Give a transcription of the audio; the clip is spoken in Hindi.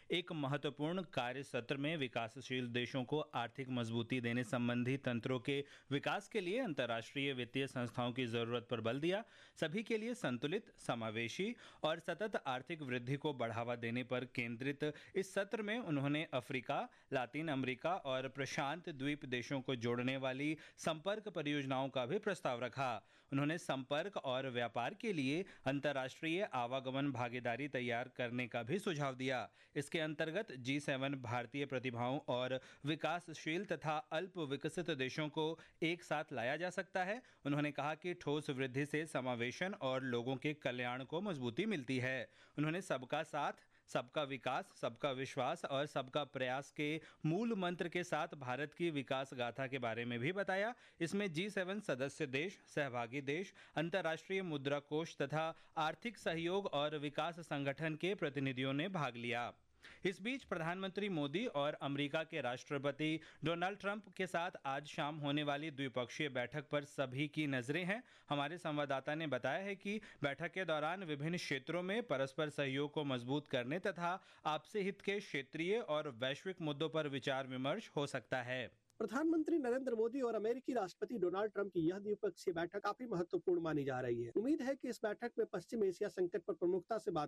एक महत्वपूर्ण कार्य सत्र में विकासशील देशों को आर्थिक मजबूती देने संबंधी तंत्रों के विकास के लिए अंतर्राष्ट्रीय वित्तीय संस्थाओं की जरूरत पर बल दिया। सभी के लिए संतुलित, समावेशी और सतत आर्थिक वृद्धि को बढ़ावा देने पर केंद्रित इस सत्र में उन्होंने अफ्रीका, लातिन अमेरिका और प्रशांत द्वीप देशों को जोड़ने वाली संपर्क परियोजनाओं का भी प्रस्ताव रखा। उन्होंने संपर्क और व्यापार के लिए अंतर्राष्ट्रीय आवागमन भागीदारी तैयार करने का भी सुझाव दिया। इसके अंतर्गत G7 भारतीय प्रतिभाओं और विकासशील तथा अल्प विकसित देशों को एक साथ लाया जा सकता है। उन्होंने कहा कि ठोस वृद्धि से समावेशन और लोगों के कल्याण को मजबूती मिलती है। उन्होंने सबका साथ, सबका विकास, सबका विश्वास और सबका प्रयास के मूल मंत्र के साथ भारत की विकास गाथा के बारे में भी बताया। इसमें G7 सदस्य देश, सहभागी देश, अंतर्राष्ट्रीय मुद्रा कोष तथा आर्थिक सहयोग और विकास संगठन के प्रतिनिधियों ने भाग लिया। इस बीच प्रधानमंत्री मोदी और अमेरिका के राष्ट्रपति डोनाल्ड ट्रंप के साथ आज शाम होने वाली द्विपक्षीय बैठक पर सभी की नजरें हैं। हमारे संवाददाता ने बताया है कि बैठक के दौरान विभिन्न क्षेत्रों में परस्पर सहयोग को मजबूत करने तथा आपसी हित के क्षेत्रीय और वैश्विक मुद्दों पर विचार विमर्श हो सकता है। प्रधानमंत्री नरेंद्र मोदी और अमेरिकी राष्ट्रपति डोनाल्ड ट्रंप की यह द्विपक्षीय बैठक काफी महत्वपूर्ण मानी जा रही है। उम्मीद है कि इस बैठक में पश्चिम एशिया संकट पर प्रमुखता से बात